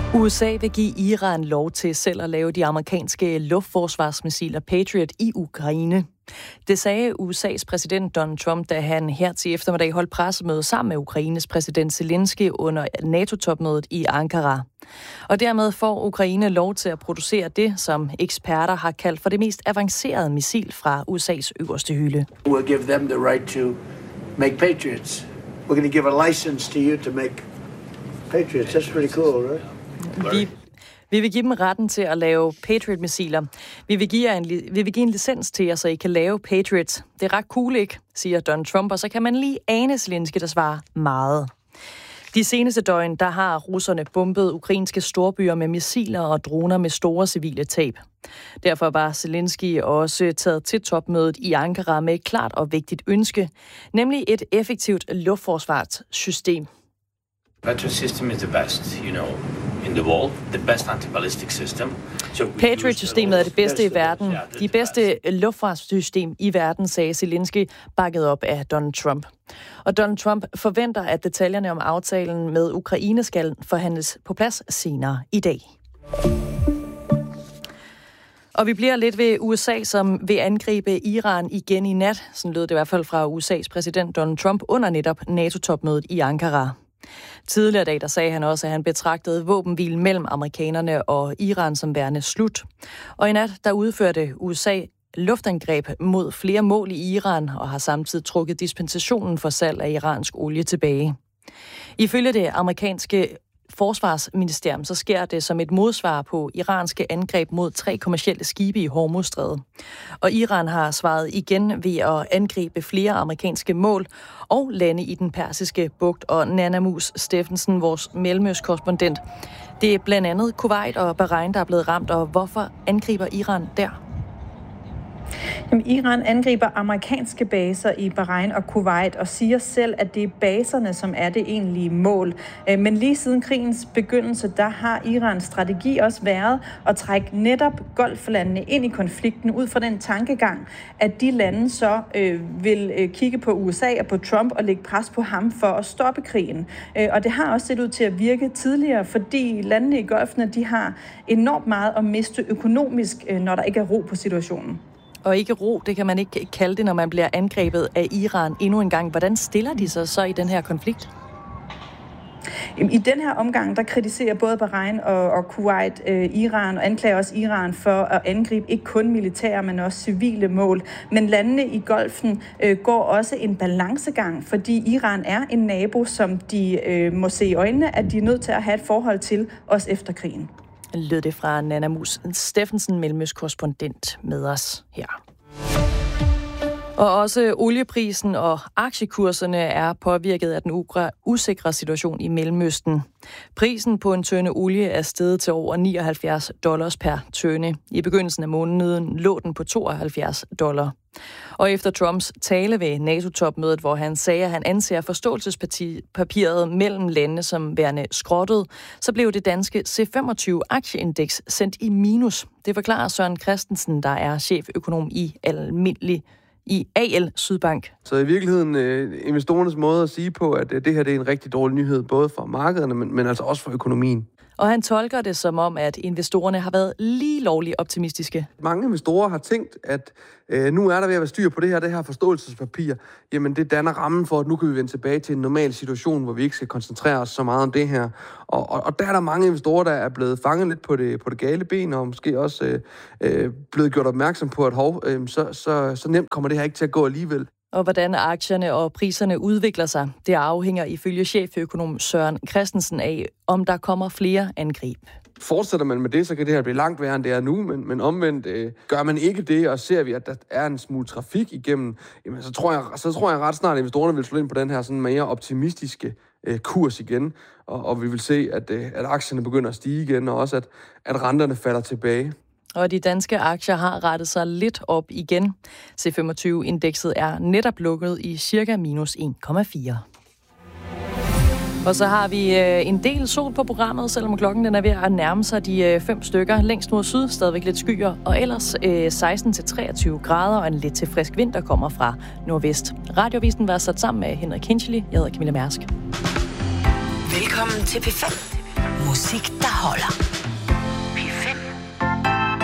USA vil give Iran lov til selv at lave de amerikanske luftforsvarsmissiler Patriot i Ukraine. Det sagde USA's præsident Donald Trump, da han her til eftermiddag holdt pressemøde sammen med Ukraines præsident Zelensky under NATO-topmødet i Ankara. Og dermed får Ukraine lov til at producere det, som eksperter har kaldt for det mest avancerede missil fra USA's øverste hylde. We'll give them the right to make Patriots. We're going to give a license to you to make Patriots. That's pretty cool, right? Vi vil give dem retten til at lave Patriot-missiler. Vi vil give en licens til jer, så I kan lave Patriots. Det er ret cool, ikke? Siger Donald Trump, og så kan man lige ane Zelensky, der svarer meget. De seneste døgn, der har russerne bombet ukrainske storbyer med missiler og droner med store civile tab. Derfor var Zelensky også taget til topmødet i Ankara med et klart og vigtigt ønske, nemlig et effektivt luftforsvarssystem. Patriot system is the best, in the world, the best anti-ballistic system. Patriot-systemet er det bedste i verden. De bedste luftfartssystem i verden, sagde Zelensky, bakket op af Donald Trump. Og Donald Trump forventer, at detaljerne om aftalen med Ukraine skal forhandles på plads senere i dag. Og vi bliver lidt ved USA, som vil angribe Iran igen i nat. Sådan lød det i hvert fald fra USA's præsident Donald Trump under netop NATO-topmødet i Ankara. Tidligere dag, der sagde han også, at han betragtede våbenhvile mellem amerikanerne og Iran som værende slut. Og i nat, der udførte USA luftangreb mod flere mål i Iran og har samtidig trukket dispensationen for salg af iransk olie tilbage. Ifølge det amerikanske forsvarsministerium, så sker det som et modsvar på iranske angreb mod 3 kommercielle skibe i Hormuzstrædet. Og Iran har svaret igen ved at angribe flere amerikanske mål og lande i den persiske bugt. Og Nana Mus Steffensen, vores mellemøstkorrespondent, det er blandt andet Kuwait og Bahrain, der er blevet ramt, og hvorfor angriber Iran der? Jamen, Iran angriber amerikanske baser i Bahrain og Kuwait og siger selv, at det er baserne, som er det egentlige mål. Men lige siden krigens begyndelse, der har Irans strategi også været at trække netop Golflandene ind i konflikten ud fra den tankegang, at de lande så vil kigge på USA og på Trump og lægge pres på ham for at stoppe krigen. Og det har også set ud til at virke tidligere, fordi landene i Golfene, de har enormt meget at miste økonomisk, når der ikke er ro på situationen. Og ikke ro, det kan man ikke kalde det, når man bliver angrebet af Iran endnu en gang. Hvordan stiller de sig så i den her konflikt? I den her omgang, der kritiserer både Bahrain og Kuwait Iran og anklager også Iran for at angribe ikke kun militære, men også civile mål. Men landene i Golfen går også en balancegang, fordi Iran er en nabo, som de må se i øjnene, at de er nødt til at have et forhold til, også efter krigen. Lød det fra Nana Mus Steffensen, mellemøstkorrespondent med os her. Og også olieprisen og aktiekurserne er påvirket af den usikre situation i Mellemøsten. Prisen på en tønde olie er steget til over $79 per tønde. I begyndelsen af måneden lå den på $72. Og efter Trumps tale ved NATO-topmødet, hvor han sagde, at han anser forståelsespapiret mellem landene som værende skrottet, så blev det danske C25-aktieindeks sendt i minus. Det forklarer Søren Christensen, der er cheføkonom i AL Sydbank. Så i virkeligheden investorernes måde at sige på, at det her det er en rigtig dårlig nyhed, både for markederne, men altså også for økonomien. Og han tolker det som om, at investorerne har været lige lovligt optimistiske. Mange investorer har tænkt, at nu er der ved at være styr på det her forståelsespapir. Jamen det danner rammen for, at nu kan vi vende tilbage til en normal situation, hvor vi ikke skal koncentrere os så meget om det her. Og der er der mange investorer, der er blevet fanget lidt på det gale ben, og måske også blevet gjort opmærksom på, at så nemt kommer det her ikke til at gå alligevel. Og hvordan aktierne og priserne udvikler sig, det afhænger ifølge cheføkonom Søren Christensen af, om der kommer flere angreb. Fortsætter man med det, så kan det her blive langt værre, end det er nu, men omvendt gør man ikke det, og ser vi, at der er en smule trafik igennem, jamen, så tror jeg ret snart, at investorerne vil slå ind på den her sådan mere optimistiske kurs igen, og vi vil se, at aktierne begynder at stige igen, og også at renterne falder tilbage. Og de danske aktier har rettet sig lidt op igen. C25-indekset er netop lukket i cirka minus 1,4. Og så har vi en del sol på programmet, selvom klokken den er ved at nærme sig de 5 stykker. Længst mod syd, stadigvæk lidt skyer, og ellers 16-23 grader og en lidt til frisk vind, der kommer fra nordvest. Radiovisen var sat sammen med Henrik Hinchely. Jeg hedder Camilla Mærsk. Velkommen til P5. Musik, der holder.